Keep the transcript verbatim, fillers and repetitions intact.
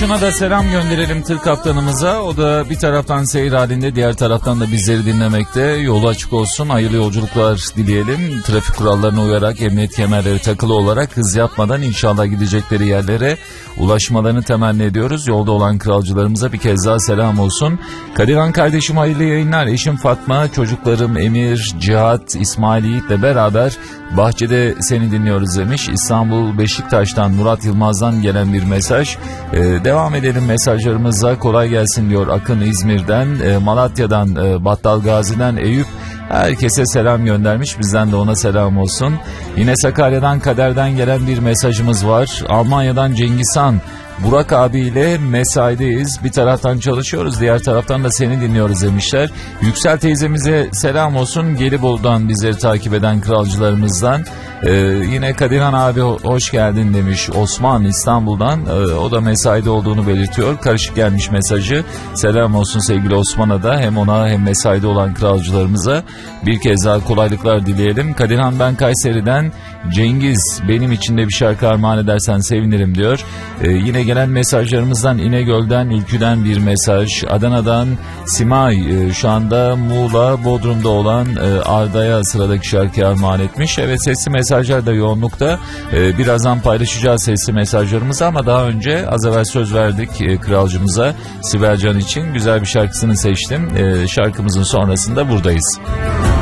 Coşkun'a da selam gönderelim, tır kaptanımıza. O da bir taraftan seyir halinde, diğer taraftan da bizleri dinlemekte. Yolu açık olsun, hayırlı yolculuklar dileyelim. Trafik kurallarına uyarak, emniyet kemerleri takılı olarak hız yapmadan inşallah gidecekleri yerlere ulaşmalarını temenni ediyoruz. Yolda olan kralcılarımıza bir kez daha selam olsun. Kadirhan kardeşim hayırlı yayınlar. Eşim Fatma, çocuklarım Emir, Cihat, İsmail Yiğit'le beraber bahçede seni dinliyoruz demiş. İstanbul Beşiktaş'tan Murat Yılmaz'dan gelen bir mesaj. Ee, devam edelim mesajlarımıza. Kolay gelsin diyor Akın İzmir'den, e, Malatya'dan, e, Battal Gazi'den Eyüp. Herkese selam göndermiş. Bizden de ona selam olsun. Yine Sakarya'dan Kader'den gelen bir mesajımız var. Almanya'dan Cengizhan, Burak abiyle mesaideyiz. Bir taraftan çalışıyoruz, diğer taraftan da seni dinliyoruz demişler. Yüksel teyzemize selam olsun. Gelibolu'dan bizleri takip eden kralcılarımızdan. Ee, yine Kadirhan abi hoş geldin demiş Osman İstanbul'dan. Ee, o da mesaide olduğunu belirtiyor. Karışık gelmiş mesajı. Selam olsun sevgili Osman'a da, hem ona hem mesaide olan kralcılarımıza bir kez daha kolaylıklar dileyelim. Kadirhan ben Kayseri'den, Cengiz benim için de bir şarkı armağan edersen sevinirim diyor. Ee, yine gelen mesajlarımızdan İnegöl'den Ülkü'den bir mesaj. Adana'dan Simay e, şu anda Muğla Bodrum'da olan e, Arda'ya sıradaki şarkıyı armağan etmiş. Evet, sesli mesajlar da yoğunlukta. Ee, birazdan paylaşacağız sesli mesajlarımızı ama daha önce az evvel söz verdik e, kralcımıza, Sibel Can için güzel bir şarkısını seçtim. E, şarkımızın sonrasında buradayız.